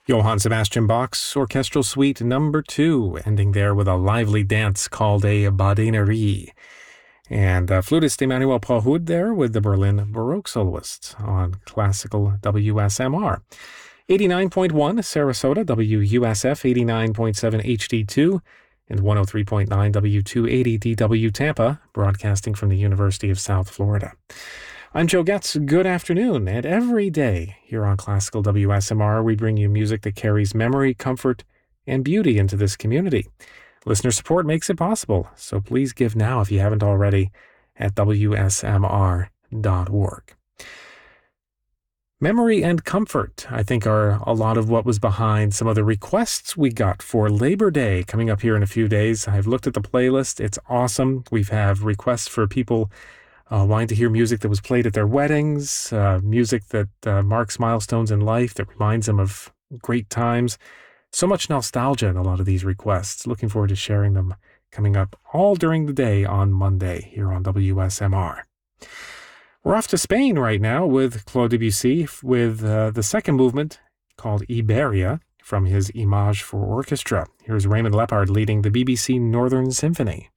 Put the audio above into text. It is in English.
Johann Sebastian Bach's Orchestral Suite Number 2, ending there with a lively dance called a Badinerie. And flutist Emmanuel Pahud there with the Berlin Baroque Soloists on classical WSMR. 89.1 Sarasota, WUSF 89.7 HD2, and 103.9 W280 DW Tampa, broadcasting from the University of South Florida. I'm Joe Getz. Good afternoon, and every day here on Classical WSMR, we bring you music that carries memory, comfort, and beauty into this community. Listener support makes it possible, so please give now if you haven't already at WSMR.org. Memory and comfort, I think, are a lot of what was behind some of the requests we got for Labor Day coming up here in a few days. I've looked at the playlist. It's awesome. We have requests for people wanting to hear music that was played at their weddings, music that marks milestones in life, that reminds them of great times. So much nostalgia in a lot of these requests. Looking forward to sharing them coming up all during the day on Monday here on WSMR. We're off to Spain right now with Claude Debussy with the second movement called Iberia from his Image for Orchestra. Here's Raymond Lepard leading the BBC Northern Symphony.